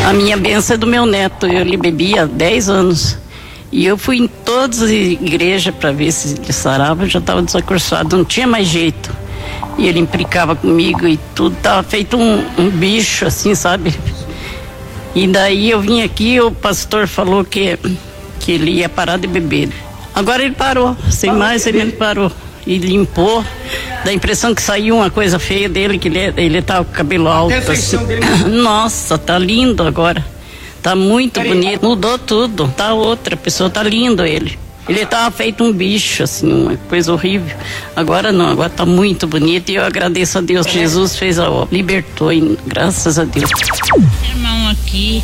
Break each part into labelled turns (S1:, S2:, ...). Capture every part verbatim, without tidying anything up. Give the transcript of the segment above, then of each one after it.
S1: A minha bênção é do meu neto. Eu lhe bebi há dez anos. E eu fui em todas as igrejas para ver se ele sarava. Eu já estava desacorçado, não tinha mais jeito. E ele implicava comigo e tudo. Tava feito um, um bicho, assim, sabe? E daí eu vim aqui, o pastor falou que, que ele ia parar de beber. Agora ele parou, sem mais ele parou. E limpou. Dá a impressão que saiu uma coisa feia dele, que ele, ele tá com o cabelo alto. Assim. Nossa, tá lindo agora. Tá muito bonito. Mudou tudo. Tá outra pessoa, tá lindo ele. Ele tava feito um bicho, assim, uma coisa horrível. Agora não, agora tá muito bonito e eu agradeço a Deus. Jesus fez a obra, libertou, e graças a Deus.
S2: Meu irmão aqui,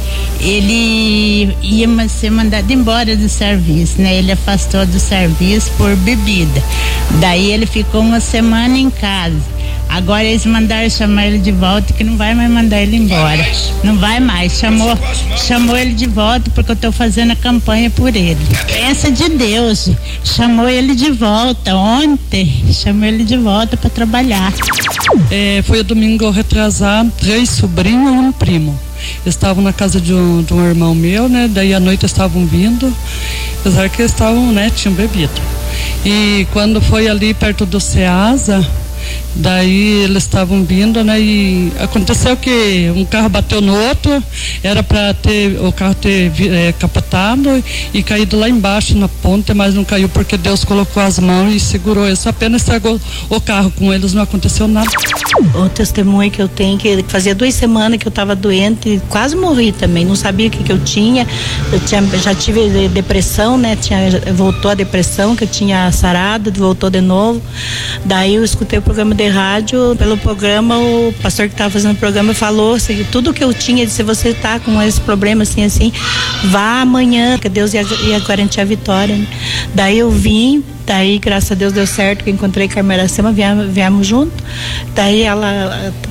S2: ele ia ser mandado embora do serviço, né? Ele afastou do serviço por bebida. Daí ele ficou uma semana em casa. Agora eles mandaram chamar ele de volta, que não vai mais mandar ele embora. Não vai mais. Chamou, chamou ele de volta porque eu estou fazendo a campanha por ele. Pensa de Deus. Chamou ele de volta ontem. Chamou ele de volta para trabalhar.
S3: É, foi o domingo retrasado, três sobrinhos e um primo. Eles estavam na casa de um, de um irmão meu, né? Daí à noite estavam vindo, apesar que eles estavam, né? Tinham bebido. E quando foi ali perto do Ceasa, daí eles estavam vindo, né? E aconteceu que um carro bateu no outro, era para ter o carro ter é, capotado e, e caído lá embaixo na ponte, mas não caiu porque Deus colocou as mãos e segurou isso. Apenas estragou o carro, com eles não aconteceu nada.
S4: O testemunho que eu tenho, que fazia duas semanas que eu estava doente e quase morri também, não sabia o que, que eu tinha. Eu tinha, já tive depressão, né? Tinha, voltou a depressão, que eu tinha sarado, voltou de novo. Daí eu escutei o programa de rádio, pelo programa o pastor que estava fazendo o programa falou assim, tudo que eu tinha, se você está com esse problema assim, assim, vá amanhã, que Deus ia, ia garantir a vitória, né? Daí eu vim, daí graças a Deus deu certo, que eu encontrei com a irmã Iracema, viemos, viemos junto, daí ela